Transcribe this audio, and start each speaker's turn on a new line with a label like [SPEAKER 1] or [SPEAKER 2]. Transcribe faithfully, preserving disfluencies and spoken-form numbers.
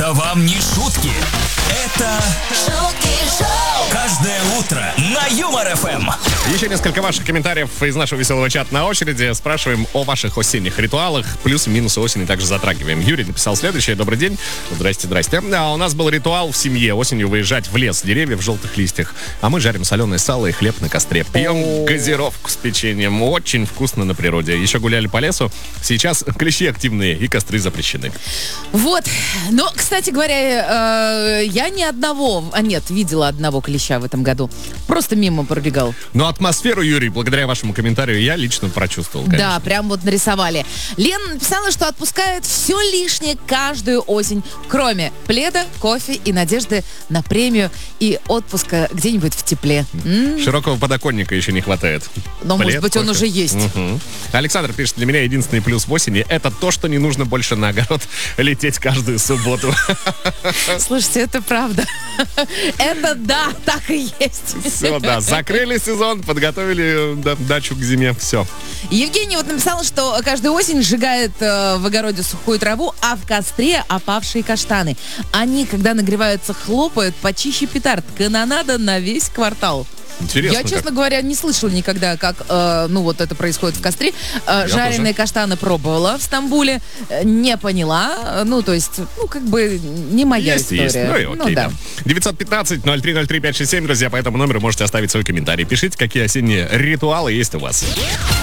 [SPEAKER 1] Это вам не шутки. Это
[SPEAKER 2] шутки шоу.
[SPEAKER 1] Каждое утро на Юмор-ФМ.
[SPEAKER 3] Еще несколько ваших комментариев из нашего веселого чата на очереди. Спрашиваем о ваших осенних ритуалах. Плюсы и минусы осени также затрагиваем. Юрий написал следующее. Добрый день. Здрасте, здрасте. А у нас был ритуал в семье. Осенью выезжать в лес, деревья в желтых листьях. А мы жарим соленое сало и хлеб на костре. Пьем газировку с печеньем. Очень вкусно на природе. Еще гуляли по лесу. Сейчас клещи активные и костры запрещены.
[SPEAKER 4] Вот. Но, кстати говоря, э, я ни одного, а нет, видела одного клеща в этом году. Просто мимо пробегал.
[SPEAKER 3] Но атмосферу, Юрий, благодаря вашему комментарию, я лично прочувствовал, конечно.
[SPEAKER 4] Да, прям вот нарисовали. Лена написала, что отпускает все лишнее каждую осень, кроме пледа, кофе и надежды на премию и отпуска где-нибудь в тепле. М-м.
[SPEAKER 3] Широкого подоконника еще не хватает.
[SPEAKER 4] Но,
[SPEAKER 3] Плед,
[SPEAKER 4] может быть,
[SPEAKER 3] кофе.
[SPEAKER 4] он уже есть.
[SPEAKER 3] Угу. Александр пишет, для меня единственный плюс в осени — это то, что не нужно больше на огород лететь каждую субботу.
[SPEAKER 4] Слушайте, это правда. Это да, так и есть.
[SPEAKER 3] Все, да, закрыли сезон, подготовили да, дачу к зиме, все.
[SPEAKER 4] Евгения вот написала, что каждую осень сжигает э, в огороде сухую траву, а в костре опавшие каштаны. Они, когда нагреваются, хлопают почище петард. Канонада на весь квартал.
[SPEAKER 3] Интересно.
[SPEAKER 4] Я, честно
[SPEAKER 3] как.
[SPEAKER 4] говоря, не слышала никогда, как, э, ну, вот это происходит в костре. Э, жареные
[SPEAKER 3] тоже.
[SPEAKER 4] каштаны пробовала в Стамбуле, э, не поняла. Ну, то есть, ну, как бы не моя
[SPEAKER 3] Есть,
[SPEAKER 4] история.
[SPEAKER 3] есть. Ну и окей,
[SPEAKER 4] да.
[SPEAKER 3] да. девятьсот пятнадцать ноль три ноль три пять шесть семь, друзья, по этому номеру можете оставить свой комментарий. Пишите, какие осенние ритуалы есть у вас.